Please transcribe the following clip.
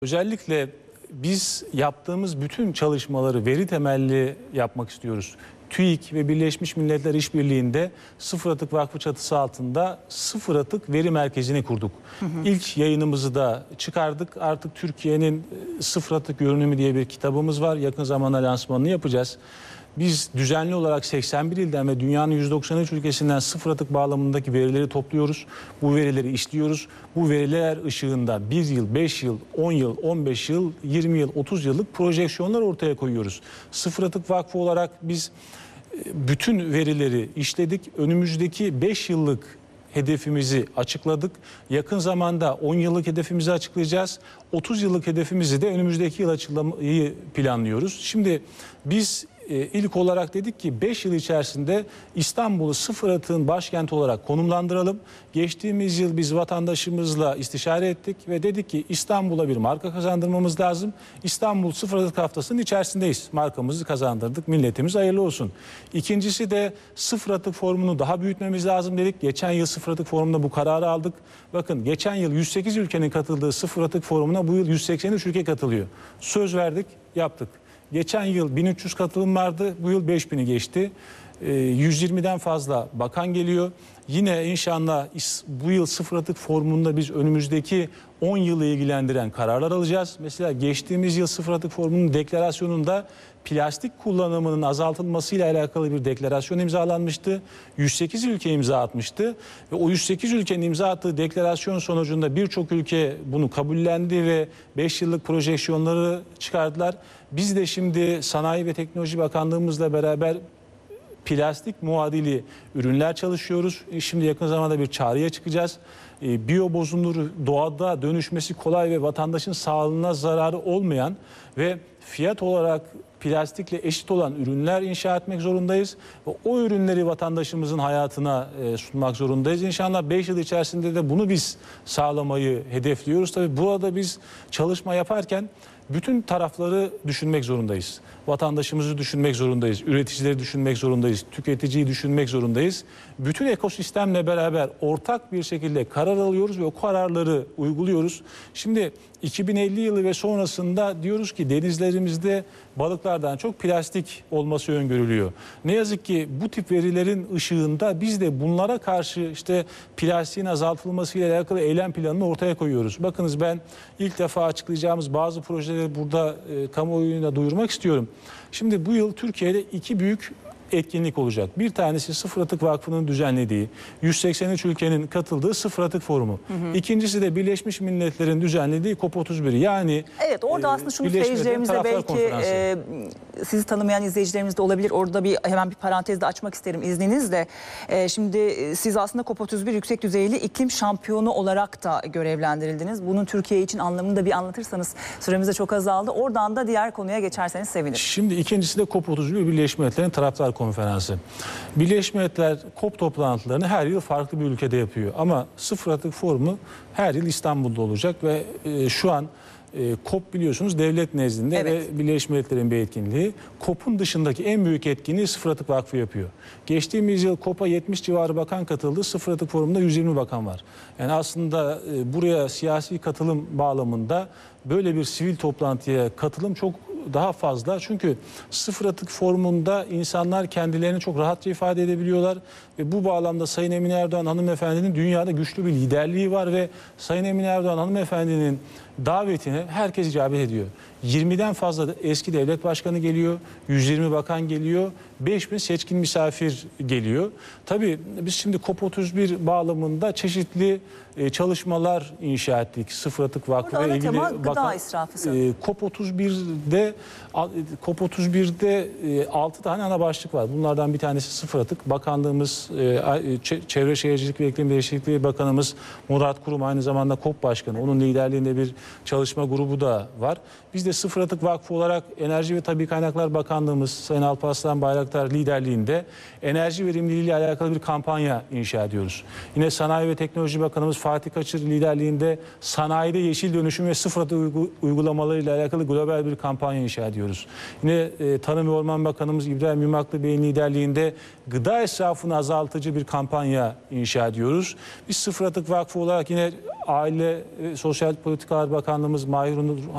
Özellikle biz yaptığımız bütün çalışmaları veri temelli yapmak istiyoruz. TÜİK ve Birleşmiş Milletler İşbirliği'nde Sıfır Atık Vakfı çatısı altında Sıfır Atık Veri Merkezi'ni kurduk. İlk yayınımızı da çıkardık. Artık Türkiye'nin Sıfır Atık Görünümü diye bir kitabımız var. Yakın zamanda lansmanını yapacağız. Biz düzenli olarak 81 ilden ve dünyanın 193 ülkesinden sıfır atık bağlamındaki verileri topluyoruz. Bu verileri işliyoruz. Bu veriler ışığında 1 yıl, 5 yıl, 10 yıl, 15 yıl, 20 yıl, 30 yıllık projeksiyonlar ortaya koyuyoruz. Sıfır Atık Vakfı olarak biz bütün verileri işledik. Önümüzdeki 5 yıllık hedefimizi açıkladık. Yakın zamanda 10 yıllık hedefimizi açıklayacağız. 30 yıllık hedefimizi de önümüzdeki yıl açıklamayı planlıyoruz. Şimdi biz ilk olarak dedik ki 5 yıl içerisinde İstanbul'u sıfır atığın başkenti olarak konumlandıralım. Geçtiğimiz yıl biz vatandaşımızla istişare ettik ve dedik ki İstanbul'a bir marka kazandırmamız lazım. İstanbul Sıfır Atık Haftası'nın içerisindeyiz. Markamızı kazandırdık. Milletimiz hayırlı olsun. İkincisi de sıfır atık formunu daha büyütmemiz lazım dedik. Geçen yıl sıfır atık forumunda bu kararı aldık. Bakın geçen yıl 108 ülkenin katıldığı sıfır atık forumuna bu yıl 183 ülke katılıyor. Söz verdik, yaptık. Geçen yıl 1300 katılım vardı. Bu yıl 5000'i geçti. 120'den fazla bakan geliyor. Yine inşallah bu yıl sıfır atık formunda biz önümüzdeki 10 yılı ilgilendiren kararlar alacağız. Mesela geçtiğimiz yıl sıfır atık formunun deklarasyonunda plastik kullanımının azaltılmasıyla alakalı bir deklarasyon imzalanmıştı. 108 ülke imza atmıştı. Ve o 108 ülkenin imza attığı deklarasyon sonucunda birçok ülke bunu kabullendi ve 5 yıllık projeksiyonları çıkardılar. Biz de şimdi Sanayi ve Teknoloji Bakanlığımızla beraber plastik muadili ürünler çalışıyoruz. Şimdi yakın zamanda bir çağrıya çıkacağız. Biyobozunur, doğada dönüşmesi kolay ve vatandaşın sağlığına zararı olmayan ve fiyat olarak plastikle eşit olan ürünler inşa etmek zorundayız. Ve o ürünleri vatandaşımızın hayatına sunmak zorundayız. İnşallah 5 yıl içerisinde de bunu biz sağlamayı hedefliyoruz. Tabii burada biz çalışma yaparken bütün tarafları düşünmek zorundayız. Vatandaşımızı düşünmek zorundayız. Üreticileri düşünmek zorundayız. Tüketiciyi düşünmek zorundayız. Bütün ekosistemle beraber ortak bir şekilde karar alıyoruz ve o kararları uyguluyoruz. Şimdi 2050 yılı ve sonrasında diyoruz ki denizlerimizde balıklardan çok plastik olması öngörülüyor. Ne yazık ki bu tip verilerin ışığında biz de bunlara karşı işte plastiğin azaltılmasıyla alakalı eylem planını ortaya koyuyoruz. Bakınız ben ilk defa açıklayacağımız bazı projeleri burada kamuoyuna duyurmak istiyorum. Şimdi bu yıl Türkiye'de 2 büyük etkinlik olacak. Bir tanesi Sıfır Atık Vakfı'nın düzenlediği 183 ülkenin katıldığı Sıfır Atık Forumu. İkincisi de Birleşmiş Milletler'in düzenlediği COP31. Yani evet, orada aslında şunu seyircilerimize belki sizi tanımayan izleyicilerimiz de olabilir. Orada hemen bir parantez de açmak isterim izninizle. Şimdi siz aslında COP31 yüksek düzeyli iklim şampiyonu olarak da görevlendirildiniz. Bunun Türkiye için anlamını da bir anlatırsanız, süremiz de çok azaldı. Oradan da diğer konuya geçerseniz sevinirim. Şimdi ikincisi de COP31 Birleşmiş Milletler'in taraftar konferansı. Birleşmiş Milletler COP toplantılarını her yıl farklı bir ülkede yapıyor. Ama Sıfır Atık Forumu her yıl İstanbul'da olacak ve şu an COP biliyorsunuz devlet nezdinde evet. ve Birleşmiş Milletler'in bir etkinliği. COP'un dışındaki en büyük etkinliği Sıfır Atık Vakfı yapıyor. Geçtiğimiz yıl COP'a 70 civarı bakan katıldı. Sıfır Atık Forumu'nda 120 bakan var. Yani aslında buraya siyasi katılım bağlamında böyle bir sivil toplantıya katılım çok daha fazla. Çünkü Sıfır Atık Forumu'nda insanlar kendilerini çok rahatça ifade edebiliyorlar. Ve bu bağlamda Sayın Emine Erdoğan hanımefendinin dünyada güçlü bir liderliği var ve Sayın Emine Erdoğan hanımefendinin davetine herkes icabet ediyor. 20'den fazla eski devlet başkanı geliyor, 120 bakan geliyor, 5000 seçkin misafir geliyor. Tabii biz şimdi COP31 bağlamında çeşitli çalışmalar inşa ettik. Sıfır Atık Vakfı ile ilgili gıda israfı. COP31'de 6 tane ana başlık var. Bunlardan bir tanesi sıfır atık. Bakanlığımız, Çevre Şehircilik ve İklim Değişikliği Bakanımız Murat Kurum aynı zamanda COP Başkanı. Onun liderliğinde bir çalışma grubu da var. Biz de Sıfır Atık Vakfı olarak Enerji ve Tabii Kaynaklar Bakanlığımız Sayın Alparslan Bayraktar Bayraktar liderliğinde enerji verimliliği ile alakalı bir kampanya inşa ediyoruz. Yine Sanayi ve Teknoloji Bakanımız Fatih Kaçır liderliğinde sanayide yeşil dönüşüm ve sıfır atık uygulamalarıyla alakalı global bir kampanya inşa ediyoruz. Yine Tarım ve Orman Bakanımız İbrahim Yumaklı Bey'in liderliğinde gıda israfını azaltıcı bir kampanya inşa ediyoruz. Biz Sıfır Atık Vakfı olarak yine Aile ve Sosyal Politikalar Bakanlığımız Mahir Onur